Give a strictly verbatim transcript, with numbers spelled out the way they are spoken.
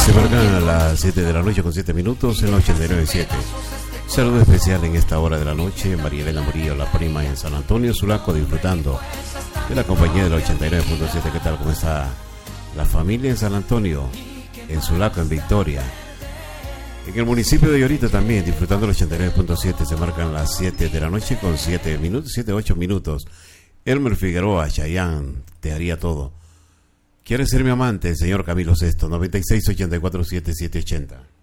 Se marcan las siete de la noche con siete minutos en la ochenta y nueve punto siete. Saludo especial en esta hora de la noche, María Elena Murillo, la prima en San Antonio, Sulaco, disfrutando de la compañía del ochenta y nueve punto siete. ¿Qué tal? ¿Cómo está la familia en San Antonio? En Sulaco, en Victoria. En el municipio de Llorito también, disfrutando del ochenta y nueve punto siete. Se marcan las siete de la noche con siete minutos, siete, ocho minutos. Elmer Figueroa, Chayanne, te haría todo. ¿Quieres ser mi amante? El señor Camilo Sesto, noventa y seis, ochenta y cuatro, siete, siete ochenta.